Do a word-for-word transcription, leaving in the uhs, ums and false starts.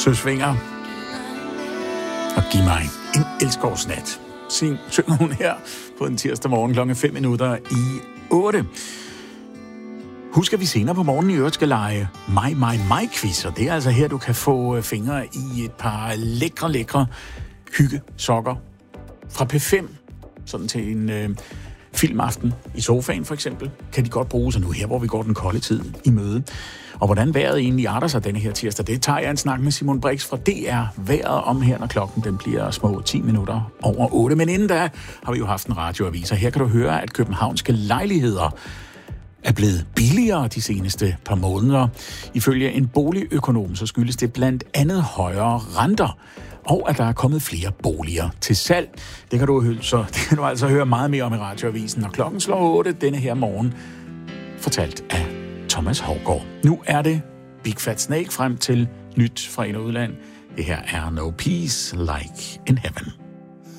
Søsvinger. Og giv mig en elskovsnat. Sing, synger hun her på en tirsdag morgen klokken fem minutter i otte. Husk, at vi senere på morgenen i øvrigt skal lege mig, mig, mig quiz, og det er altså her, du kan få fingre i et par lækre, lækre hyggesokker fra P fem, sådan til en øh, filmaften i sofaen for eksempel, kan de godt bruge sig nu her, hvor vi går den kolde tid i møde. Og hvordan vejret egentlig arter sig denne her tirsdag, det tager jeg en snak med Simon Brix fra D R Vejret om her, når klokken den bliver små ti minutter over otte. Men inden da har vi jo haft en radioavis, og her kan du høre, at københavnske lejligheder er blevet billigere de seneste par måneder. Ifølge en boligøkonom, så skyldes det blandt andet højere renter, og at der er kommet flere boliger til salg. Det kan du, så det kan du altså høre meget mere om i radioavisen, når klokken slår otte denne her morgen, fortalt af Thomas Hougaard. Nu er det Big Fat Snake frem til nyt fra ind- og udland. Det her er No Peace Like in Heaven.